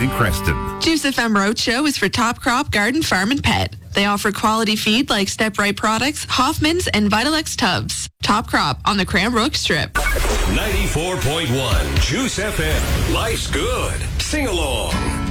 in Creston. Juice FM Roadshow is for Top Crop Garden, Farm and Pet. They offer quality feed like Step Right products, Hoffman's, and Vitalex tubs. Top Crop on the Cranbrook Strip. 94.1 Juice FM. Life's good. Sing along.